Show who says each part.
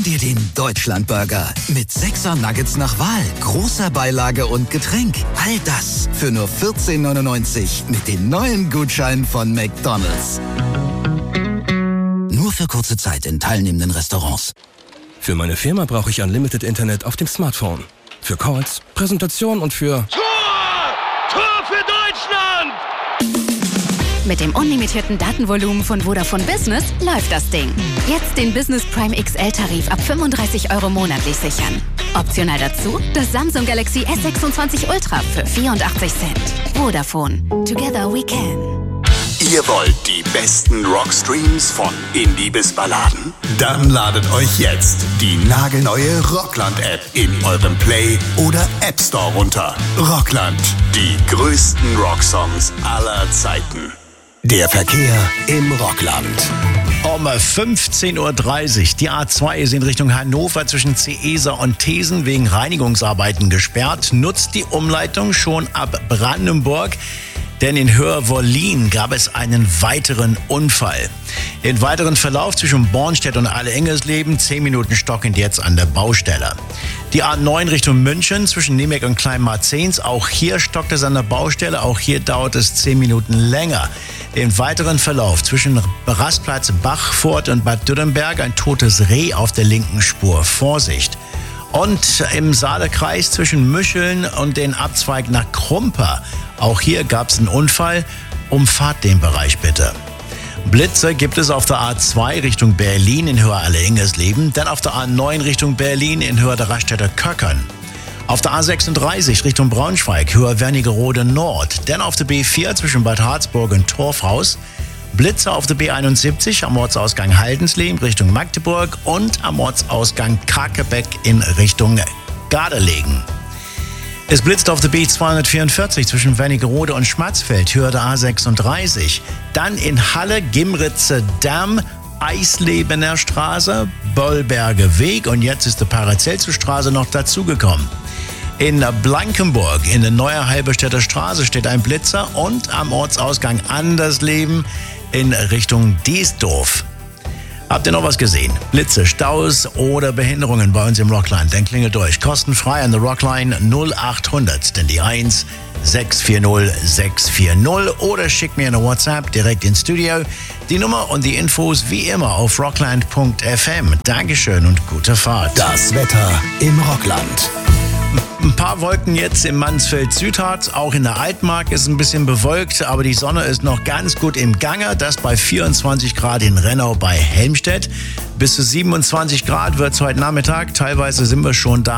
Speaker 1: dir den Deutschlandburger mit 6er Nuggets nach Wahl, großer Beilage und Getränk. All das für nur 14,99 mit den neuen Gutscheinen von McDonald's. Nur für kurze Zeit in teilnehmenden Restaurants.
Speaker 2: Für meine Firma brauche ich Unlimited Internet auf dem Smartphone. Für Calls, Präsentationen und für...
Speaker 3: Tor! Tor für Deutschland!
Speaker 4: Mit dem unlimitierten Datenvolumen von Vodafone Business läuft das Ding. Jetzt den Business Prime XL-Tarif ab 35 € monatlich sichern. Optional dazu das Samsung Galaxy S26 Ultra für 84 Cent. Vodafone. Together we can.
Speaker 5: Ihr wollt die besten Rockstreams von Indie bis Balladen? Dann ladet euch jetzt die nagelneue Rockland-App in eurem Play- oder App Store runter. Rockland, die größten Rocksongs aller Zeiten. Der Verkehr im Rockland.
Speaker 6: Um 15.30 Uhr. Die A2 ist in Richtung Hannover zwischen Ceesa und Thesen wegen Reinigungsarbeiten gesperrt. Nutzt die Umleitung schon ab Brandenburg. Denn in Hörwollin gab es einen weiteren Unfall. Den weiteren Verlauf zwischen Bornstedt und Alle-Engelsleben, 10 Minuten stockend jetzt an der Baustelle. Die A9 Richtung München zwischen Niemek und Kleinmarzens, auch hier stockt es an der Baustelle, auch hier dauert es 10 Minuten länger. Den weiteren Verlauf zwischen Rastplatz Bachfurt und Bad Dürrenberg, ein totes Reh auf der linken Spur, Vorsicht. Und im Saale-Kreis zwischen Müscheln und den Abzweig nach Krumper. Auch hier gab es einen Unfall. Umfahrt den Bereich bitte. Blitze gibt es auf der A2 Richtung Berlin in Höhe Alle-Engelsleben, dann auf der A9 Richtung Berlin in Höhe der Raststätter Köckern. Auf der A36 Richtung Braunschweig, Höhe Wernigerode Nord, dann auf der B4 zwischen Bad Harzburg und Torfhaus. Blitze auf der B71 am Ortsausgang Haldensleben Richtung Magdeburg und am Ortsausgang Kakebeck in Richtung Gardelegen. Es blitzt auf der B244 zwischen Wernigerode und Schmatzfeld, Höhe der A36. Dann in Halle, Gimritze Damm, Eislebener Straße, Bollberger Weg und jetzt ist die Paracelsus-Straße noch dazugekommen. In Blankenburg, in der Neuer Halberstädter Straße, steht ein Blitzer und am Ortsausgang Andersleben in Richtung Diesdorf. Habt ihr noch was gesehen? Blitze, Staus oder Behinderungen bei uns im Rockland? Dann klingelt durch. Kostenfrei an der Rockline 0800, denn die 1 640 640 oder schickt mir eine WhatsApp direkt ins Studio. Die Nummer und die Infos wie immer auf rockland.fm. Dankeschön und gute Fahrt.
Speaker 5: Das Wetter im Rockland.
Speaker 6: Ein paar Wolken jetzt im Mansfeld-Südharz, auch in der Altmark ist ein bisschen bewölkt, aber die Sonne ist noch ganz gut im Gange, das bei 24 Grad in Rennau bei Helmstedt. Bis zu 27 Grad wird es heute Nachmittag, teilweise sind wir schon da.